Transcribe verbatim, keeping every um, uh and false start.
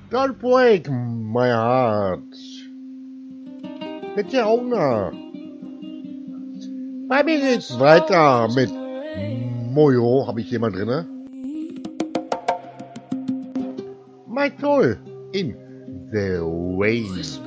Don't break my heart. Mit der Owner. Bei mir geht's weiter mit Mojo. Habe ich jemand drinne? Mike Toll in The Rain.